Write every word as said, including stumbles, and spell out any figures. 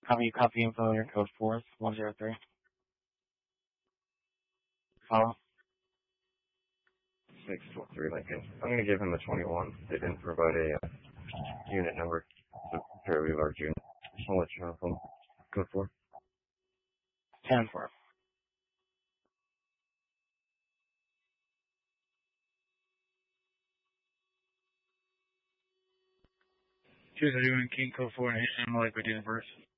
Copy, copy info, your code four, one zero three. Follow. six four three Lincoln. I'm going to give him a twenty-one. They didn't provide a uh, unit number. It's a fairly large unit. I'll let you know from code four. ten four. Choose a doing King code four and I'm like we did first.